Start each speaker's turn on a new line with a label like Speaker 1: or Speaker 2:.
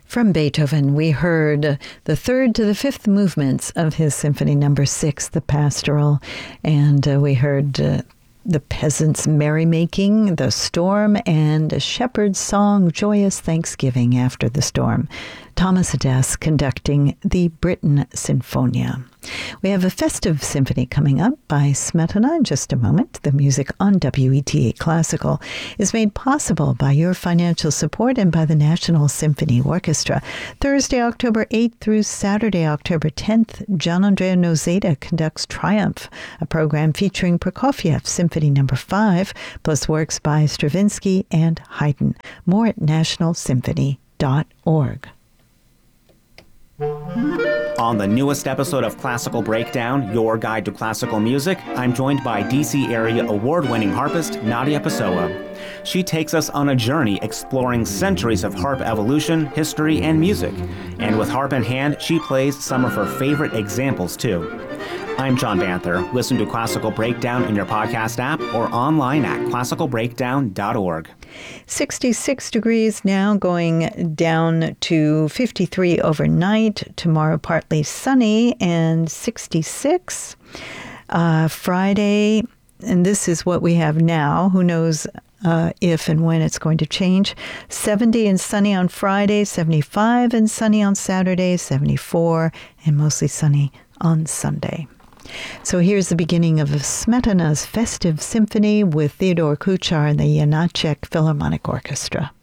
Speaker 1: From Beethoven, we heard the third to the fifth movements of his Symphony Number 6, the Pastoral, and we heard the peasants' merrymaking, the storm, and a shepherd's song, Joyous Thanksgiving After the Storm. Thomas Adès conducting the Britten Sinfonia. We have a festive symphony coming up by Smetana in just a moment. The music on WETA Classical is made possible by your financial support and by the National Symphony Orchestra. Thursday, October 8th through Saturday, October 10th, Gian-Andrea Noseda conducts Triumph, a program featuring Prokofiev Symphony No. 5, plus works by Stravinsky and Haydn. More at nationalsymphony.org.
Speaker 2: On the newest episode of Classical Breakdown, your guide to classical music, I'm joined by DC area award-winning harpist Nadia Pessoa. She takes us on a journey exploring centuries of harp evolution, history, and music. And with harp in hand, she plays some of her favorite examples, too. I'm John Banther. Listen to Classical Breakdown in your podcast app or online at classicalbreakdown.org.
Speaker 1: 66 degrees now, going down to 53 overnight. Tomorrow partly sunny and 66. Friday, and this is what we have now. Who knows if and when it's going to change. 70 and sunny on Friday, 75 and sunny on Saturday, 74 and mostly sunny on Sunday. So here's the beginning of Smetana's Festive Symphony with Theodore Kuchar and the Janacek Philharmonic Orchestra.